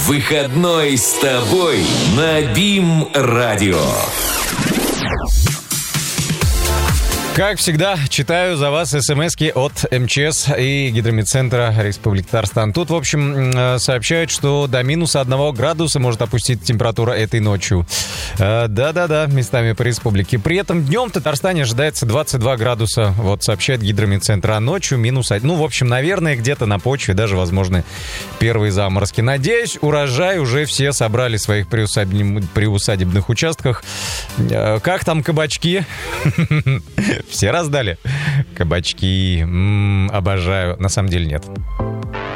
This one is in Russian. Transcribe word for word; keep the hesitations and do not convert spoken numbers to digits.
Выходной с тобой на БИМ-радио. Как всегда, читаю за вас смски от МЧС и Гидрометцентра Республики Татарстан. Тут, в общем, сообщают, что до минуса одного градуса может опуститься температура этой ночью. Да-да-да, местами по республике. При этом днем в Татарстане ожидается двадцать два градуса, вот сообщает Гидрометцентр, а ночью минус один. Ну, в общем, наверное, где-то на почве даже возможны первые заморозки. Надеюсь, урожай уже все собрали в своих приусадеб... приусадебных участках. Как там кабачки? Все раздали? Кабачки. М-м, обожаю. На самом деле нет.